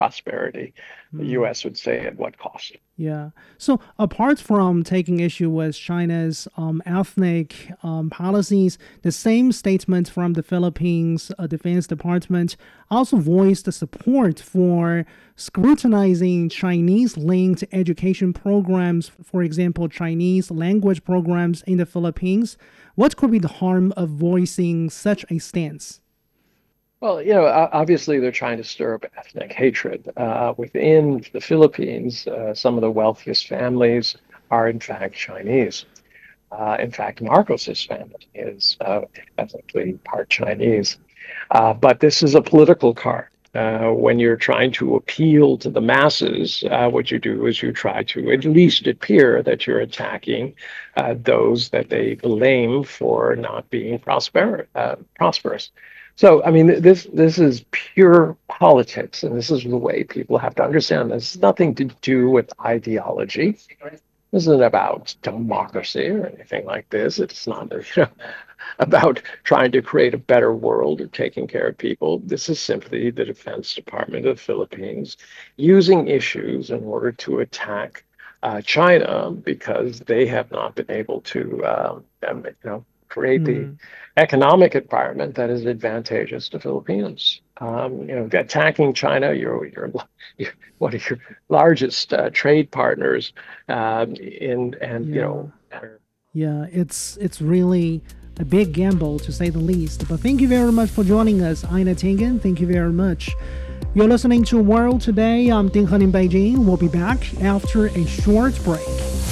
prosperity. The Mm. U.S. would say at what cost? Yeah. So apart from taking issue with China's ethnic policies, the same statement from the Philippines Defense Department also voiced the support for scrutinizing Chinese-linked education programs, for example, Chinese language programs in the Philippines. What could be the harm of voicing such a stance? Well, obviously they're trying to stir up ethnic hatred. Within the Philippines, some of the wealthiest families are in fact Chinese. In fact, Marcos's family is ethnically part Chinese. But this is a political card. When you're trying to appeal to the masses, what you do is you try to at least appear that you're attacking those that they blame for not being prosperous. So, I mean, this is pure politics, and this is the way people have to understand. This has nothing to do with ideology. This isn't about democracy or anything like this. It's not, about trying to create a better world or taking care of people. This is simply the Defense Department of the Philippines using issues in order to attack China because they have not been able to, create the Mm. economic environment that is advantageous to Filipinos. Attacking China, you're one of your largest trade partners, in and Yeah. Yeah, it's really a big gamble to say the least. But thank you very much for joining us, Aina Tingen. Thank you very much. You're listening to World Today. I'm Ding Hun in Beijing. We'll be back after a short break.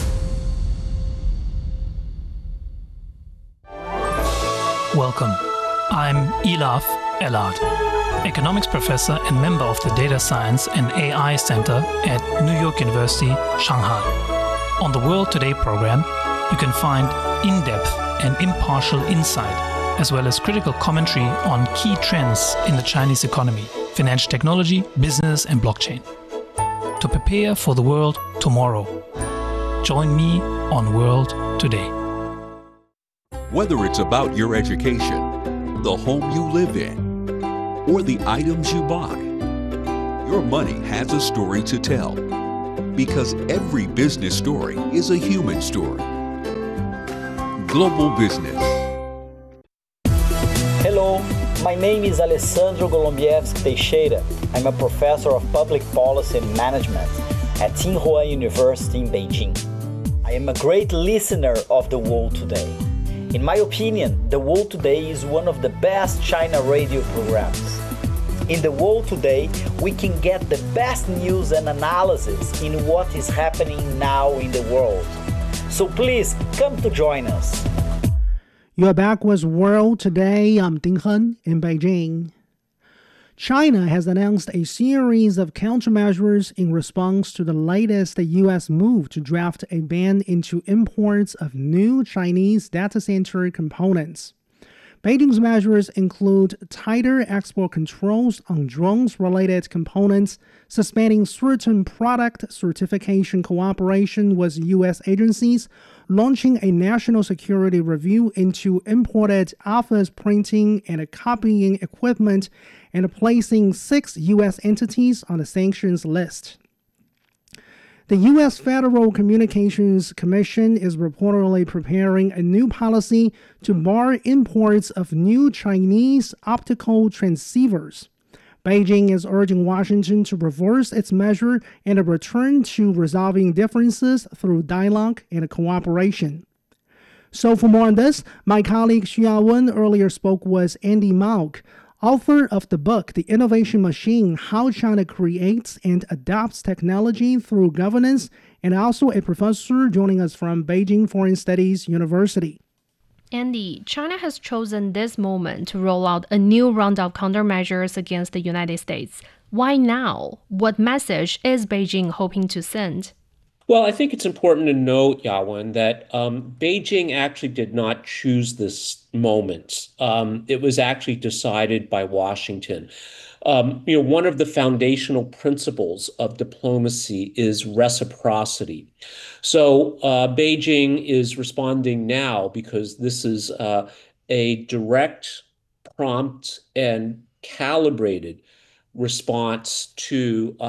Welcome. I'm Elaf Elad, economics professor and member of the Data Science and AI Center at New York University, Shanghai. On the World Today program, you can find in-depth and impartial insight, as well as critical commentary on key trends in the Chinese economy, financial technology, business, and blockchain. To prepare for the world tomorrow, join me on World Today. Whether it's about your education, the home you live in, or the items you buy, your money has a story to tell. Because every business story is a human story. Global Business. Hello, my name is Alessandro Golombieski Teixeira. I'm a professor of public policy and management at Tsinghua University in Beijing. I am a great listener of The World Today. In my opinion, The World Today is one of the best China radio programs. In The World Today, we can get the best news and analysis in what is happening now in the world. So please come to join us. You're back with World Today. I'm Ding Hun in Beijing. China has announced a series of countermeasures in response to the latest U.S. move to draft a ban into imports of new Chinese data center components. Beijing's measures include tighter export controls on drones-related components, suspending certain product certification cooperation with U.S. agencies, launching a national security review into imported office printing and copying equipment, and placing 6 U.S. entities on the sanctions list. The U.S. Federal Communications Commission is reportedly preparing a new policy to bar imports of new Chinese optical transceivers. Beijing is urging Washington to reverse its measure and return to resolving differences through dialogue and cooperation. So for more on this, my colleague Xu Yawen earlier spoke with Andy Mauck, author of the book The Innovation Machine: How China Creates and Adopts Technology Through Governance, and also a professor joining us from Beijing Foreign Studies University. Andy, China has chosen this moment to roll out a new round of countermeasures against the United States. Why now? What message is Beijing hoping to send? Well, I think it's important to note, Yawen, that Beijing actually did not choose this moment. It was actually decided by Washington. One of the foundational principles of diplomacy is reciprocity. So Beijing is responding now because this is a direct, prompt, and calibrated response to